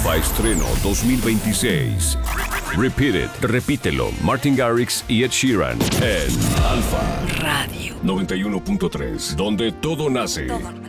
Alfa Estreno 2026. Repeat It, repítelo, Martin Garrix y Ed Sheeran en Alfa Radio 91.3, donde todo nace.